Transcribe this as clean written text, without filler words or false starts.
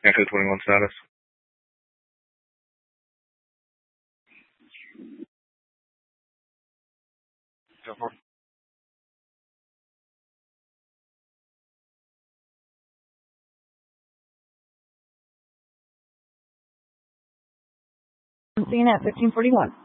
Echo 21 status. Go for it. I'm seeing at 1541.